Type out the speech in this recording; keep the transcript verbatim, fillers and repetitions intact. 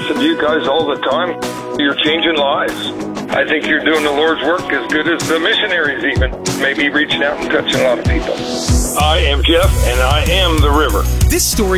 listen to you guys all the time. You're changing lives. I think you're doing the Lord's work as good as the missionaries even. Maybe reaching out and touching a lot of people. I am Jeff, and I am the river. This story